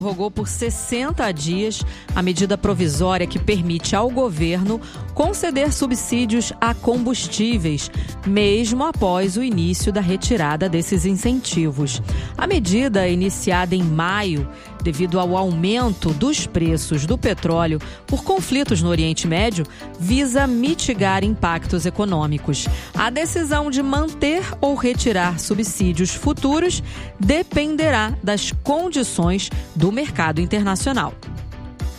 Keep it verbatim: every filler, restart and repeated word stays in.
Prorrogou por sessenta dias a medida provisória que permite ao governo conceder subsídios a combustíveis, mesmo após o início da retirada desses incentivos. A medida, iniciada em maio, devido ao aumento dos preços do petróleo por conflitos no Oriente Médio, visa mitigar impactos econômicos. A decisão de manter ou retirar subsídios futuros dependerá das condições do mercado internacional.